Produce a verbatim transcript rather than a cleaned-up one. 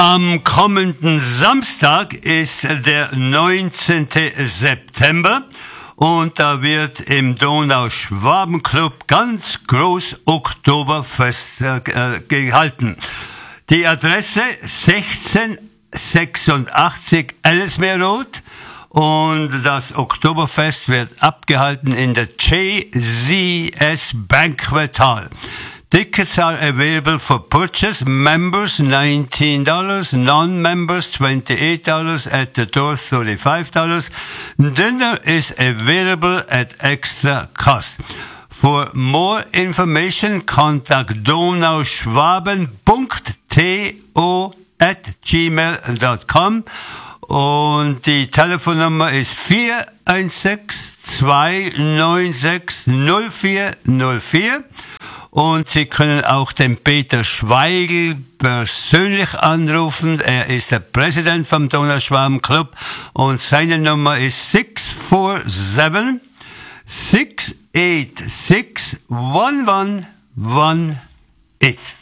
Am kommenden Samstag ist der neunzehnten September und da wird im Donauschwaben-Club ganz groß Oktoberfest äh, gehalten. Die Adresse sechzehnhundertsechsundachtzig Ellesmere Road und das Oktoberfest wird abgehalten in der J Z S Banquet Hall. Tickets are available for purchase. Members nineteen dollars, non-members twenty-eight dollars, at the door thirty-five dollars. Dinner is available at extra cost. For more information, contact donauschwaben punkt to at gmail dot com und die Telefonnummer ist vier eins sechs, zwei neun sechs, null vier null vier. Und Sie können auch den Peter Schweigel persönlich anrufen. Er ist der Präsident vom Donauschwaben Club und seine Nummer ist six four seven, six eight six, one one one eight.